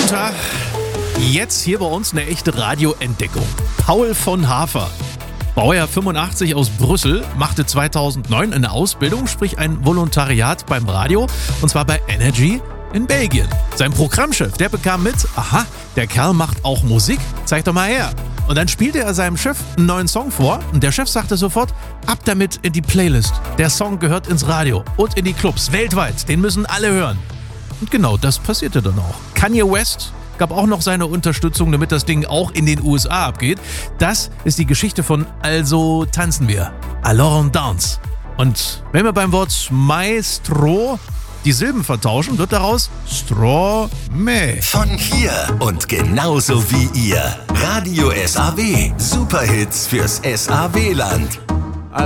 Tag. Jetzt hier bei uns eine echte Radioentdeckung. Paul von Hafer. Baujahr 85 aus Brüssel, machte 2009 eine Ausbildung, sprich ein Volontariat beim Radio, und zwar bei Energy in Belgien. Sein Programmchef, der bekam mit, aha, der Kerl macht auch Musik, zeig doch mal her. Und dann spielte er seinem Chef einen neuen Song vor und der Chef sagte sofort, ab damit in die Playlist. Der Song gehört ins Radio und in die Clubs weltweit, den müssen alle hören. Und genau das passierte dann auch. Kanye West gab auch noch seine Unterstützung, damit das Ding auch in den USA abgeht. Das ist die Geschichte von Also tanzen wir. Alors on danse. Und wenn wir beim Wort Maestro die Silben vertauschen, wird daraus Stromae. Von hier und genauso wie ihr. Radio SAW. Superhits fürs SAW-Land.